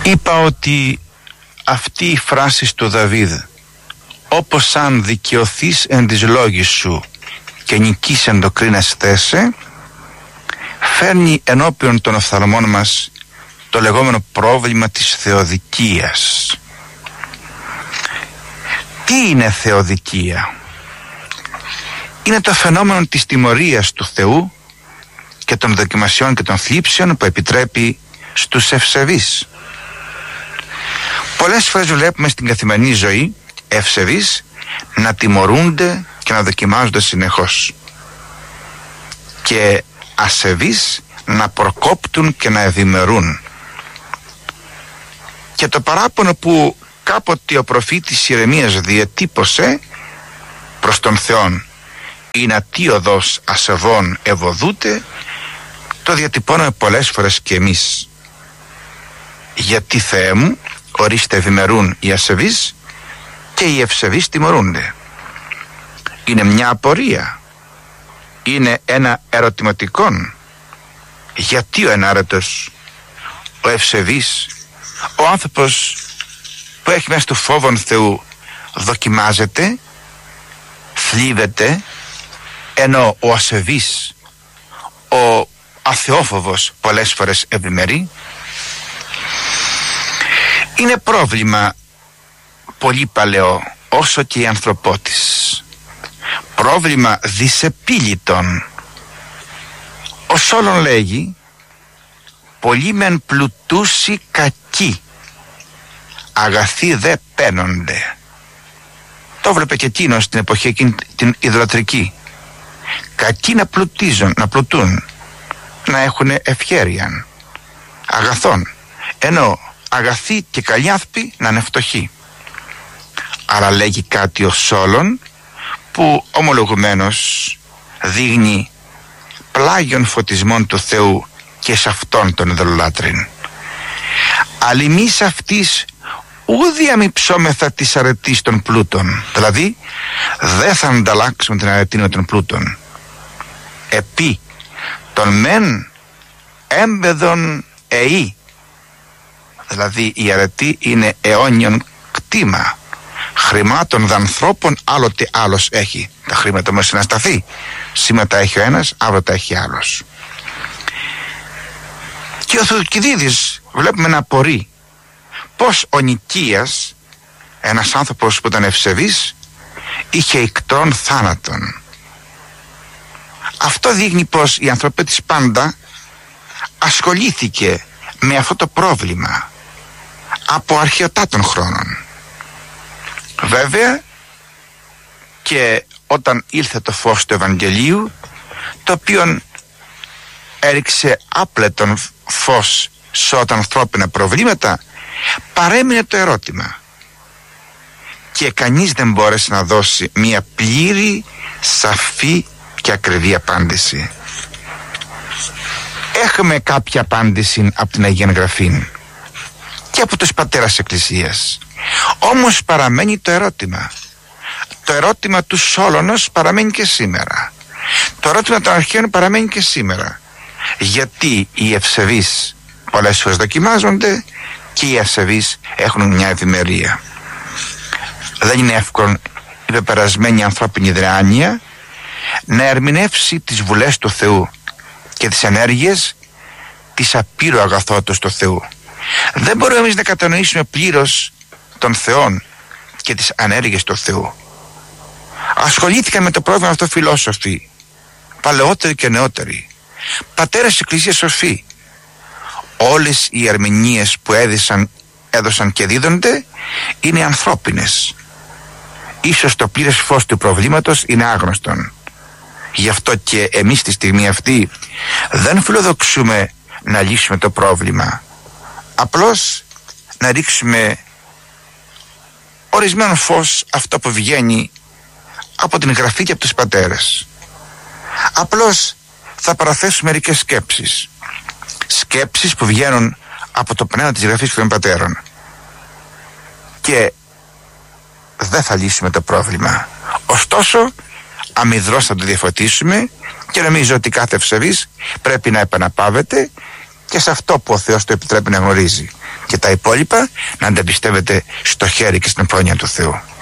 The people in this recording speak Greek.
Είπα ότι αυτή η φράση του Δαβίδ, όπως αν δικαιωθείς εν της λόγης σου και νικήσεν το κρίνεσθέσαι, φέρνει ενώπιον των οφθαλμών μας το λεγόμενο πρόβλημα της θεοδικίας. Τι είναι θεοδικία? Είναι το φαινόμενο της τιμωρίας του Θεού και των δοκιμασιών και των θλίψεων που επιτρέπει στους ευσεβείς. Πολλές φορές βλέπουμε στην καθημερινή ζωή ευσεβείς να τιμωρούνται και να δοκιμάζονται συνεχώς και ασεβείς να προκόπτουν και να ευημερούν. Και το παράπονο που κάποτε ο προφήτης Ιερεμίας διατύπωσε προς τον Θεόν, «Είναι ατίοδος ασεβών ευωδούτε», το διατυπώνουμε πολλές φορές και εμείς. Γιατί, Θεέ μου, ορίστε ευημερούν οι ασεβείς και οι ευσεβείς τιμωρούνται? Είναι μια απορία, είναι ένα ερωτηματικόν. Γιατί ο ενάρετος, ο ευσεβής, ο άνθρωπος που έχει μέσα του φόβον Θεού δοκιμάζεται, θλίβεται, ενώ ο ασεβής, ο αθεόφοβος πολλές φορές ευημερεί? Είναι πρόβλημα πολύ παλαιό όσο και η ανθρωπότης, πρόβλημα δυσεπίλητον. Ο Σόλων λέγει, πολλοί μεν πλουτούσι κακοί, αγαθοί δε παίρνονται. Το βλέπε και εκείνος στην εποχή εκείνη την ιδωλατρική. Κακοί να πλουτίζουν, να πλουτούν, να έχουν ευχέρεια αγαθών, ενώ αγαθοί και καλοί άνθρωποι να είναι φτωχοί. Άρα λέγει κάτι ο Σόλων που ομολογουμένως δείχνει πλάγιον φωτισμών του Θεού και σε αυτόν τον ειδωλολάτρην. Αλλά εμείς αυτής ούδη αμυψόμεθα της αρετής των πλούτων, δηλαδή δεν θα ανταλλάξουμε την αρετή με των πλούτων. Επί των μεν έμπεδον εή, δηλαδή η αρετή είναι αιώνιον κτήμα χρημάτων δανθρώπων, άλλοτε άλλος έχει τα χρήματα μέσα να σταθεί. Σήμερα τα έχει ο ένας, αύριο τα έχει άλλος. Και ο Θουκυδίδης βλέπουμε να απορεί πως ο Νικίας, ένας άνθρωπος που ήταν ευσεβής, είχε ικτρών θάνατον. Αυτό δείχνει πως η ανθρωπέτης πάντα ασχολήθηκε με αυτό το πρόβλημα από αρχαιοτά των χρόνων. Βέβαια και όταν ήλθε το φως του Ευαγγελίου, το οποίο έριξε άπλετον φως σε όλα τα ανθρώπινα προβλήματα, παρέμεινε το ερώτημα και κανείς δεν μπόρεσε να δώσει μια πλήρη, σαφή και ακριβή απάντηση. Έχουμε κάποια απάντηση από την Αγία Γραφή και από τους πατέρας Εκκλησίας, όμως παραμένει το ερώτημα. Το ερώτημα του Σόλωνος παραμένει και σήμερα. Το ερώτημα των αρχαίων παραμένει και σήμερα. Γιατί οι ευσεβείς πολλές φορές δοκιμάζονται και οι ασεβείς έχουν μια ευημερία? Δεν είναι εύκολο η πεπερασμένη ανθρώπινη δράνεια να ερμηνεύσει τις βουλές του Θεού και τις ενέργειες της απείρου αγαθότητας του Θεού. Δεν μπορούμε εμείς να κατανοήσουμε πλήρως τον Θεόν και τις ανέργειες του Θεού. Ασχολήθηκαν με το πρόβλημα αυτό φιλόσοφοι, παλαιότεροι και νεότεροι, πατέρες της Εκκλησίας σοφοί. Όλες οι ερμηνείες που έδωσαν και δίδονται είναι ανθρώπινες. Ίσως το πλήρες φως του προβλήματος είναι άγνωστον. Γι' αυτό και εμείς τη στιγμή αυτή δεν φιλοδοξούμε να λύσουμε το πρόβλημα, απλώς να ρίξουμε ορισμένο φως αυτό που βγαίνει από την Γραφή και από τους πατέρες. Απλώς θα παραθέσουμε μερικές σκέψεις που βγαίνουν από το πνεύμα της Γραφής και των πατέρων, και δεν θα λύσουμε το πρόβλημα. Ωστόσο αμυδρώς θα το διαφωτίσουμε, και νομίζω ότι κάθε ευσεβής πρέπει να επαναπάβεται και σε αυτό που ο Θεός το επιτρέπει να γνωρίζει, Και τα υπόλοιπα να τα πιστεύετε στο χέρι και στην πρόνοια του Θεού.